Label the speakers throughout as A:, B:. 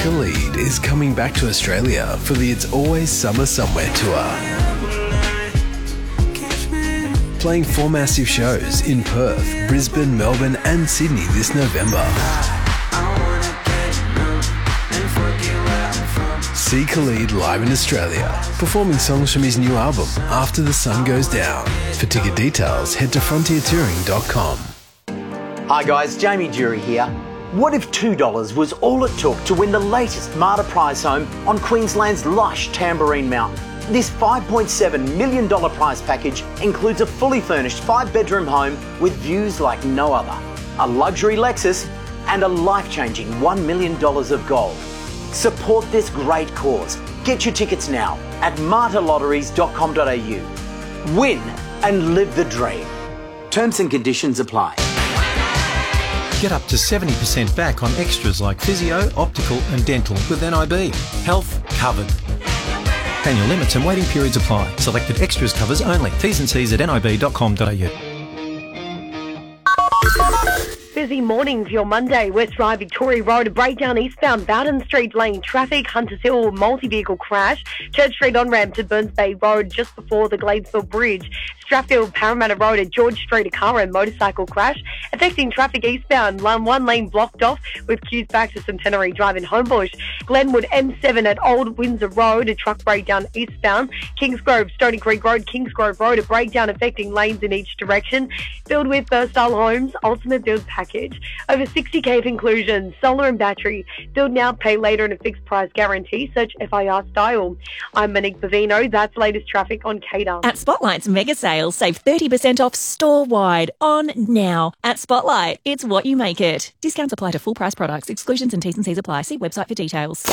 A: Khalid is coming back to Australia for the It's Always Summer Somewhere tour. Playing 4 massive shows in Perth, Brisbane, Melbourne and Sydney this November. See Khalid live in Australia, performing songs from his new album, After the Sun Goes Down. For ticket details, head to frontiertouring.com.
B: Hi guys, Jamie Dury here. What if $2 was all it took to win the latest Marta prize home on Queensland's lush Tamborine Mountain? This $5.7 million prize package includes a fully furnished 5-bedroom home with views like no other, a luxury Lexus and a life-changing $1 million of gold. Support this great cause. Get your tickets now at martalotteries.com.au. Win and live the dream. Terms and conditions apply.
C: Get up to 70% back on extras like physio, optical and dental with NIB. Health covered. Annual limits and waiting periods apply. Selected extras covers only. T's and C's at nib.com.au.
D: Busy morning for your Monday. West Ryde, Victoria Road, a breakdown eastbound Bowden Street lane traffic, Hunters Hill multi-vehicle crash, Church Street on-ramp to Burns Bay Road just before the Gladesville Bridge, Strathfield Parramatta Road at George Street, a car and motorcycle crash, affecting traffic eastbound, one lane blocked off with queues back to Centenary Drive in Homebush, Glenwood M7 at Old Windsor Road, a truck breakdown eastbound, Kingsgrove, Stony Creek Road, Kingsgrove Road, a breakdown affecting lanes in each direction, filled with Burstyle Homes, Ultimate Build Package. Over 60k inclusions, solar and battery. Build now, pay later and a fixed price guarantee. Search FIR Style. I'm Monique Bavino. That's latest traffic on Cater.
E: At Spotlight's mega sale, save 30% off store-wide on now. At Spotlight, it's what you make it. Discounts apply to full price products. Exclusions and T's and C's apply. See website for details.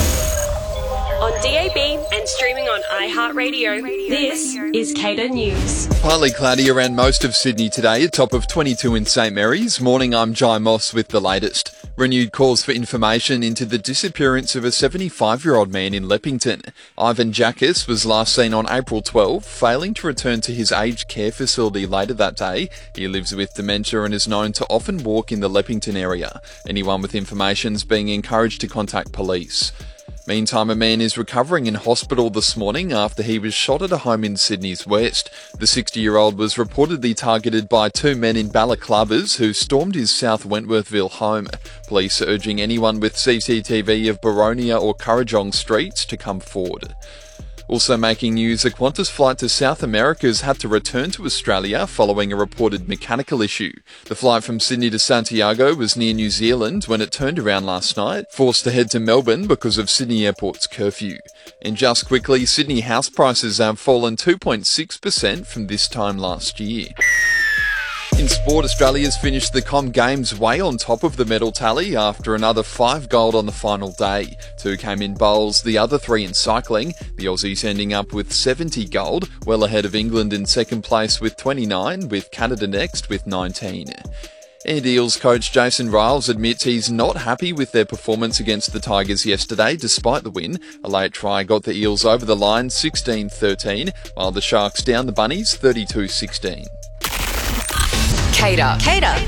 F: On DAB and streaming on iHeartRadio, this is Cater News.
G: Partly cloudy around most of Sydney today, a top of 22 in St Mary's. Morning, I'm Jai Moss with the latest. Renewed calls for information into the disappearance of a 75-year-old man in Leppington. Ivan Jackas was last seen on April 12, failing to return to his aged care facility later that day. He lives with dementia and is known to often walk in the Leppington area. Anyone with information is being encouraged to contact police. Meantime, a man is recovering in hospital this morning after he was shot at a home in Sydney's west. The 60-year-old was reportedly targeted by 2 men in balaclavas who stormed his South Wentworthville home. Police are urging anyone with CCTV of Boronia or Currajong streets to come forward. Also making news, a Qantas flight to South America has had to return to Australia following a reported mechanical issue. The flight from Sydney to Santiago was near New Zealand when it turned around last night, forced to head to Melbourne because of Sydney Airport's curfew. And just quickly, Sydney house prices have fallen 2.6% from this time last year. In sport, Australia's finished the Com Games way on top of the medal tally after another 5 gold on the final day. 2 came in bowls, the other 3 in cycling. The Aussies ending up with 70 gold, well ahead of England in second place with 29, with Canada next with 19. And Eels coach Jason Ryles admits he's not happy with their performance against the Tigers yesterday, despite the win. A late try got the Eels over the line 16-13, while the Sharks down the Bunnies 32-16.
F: Cater.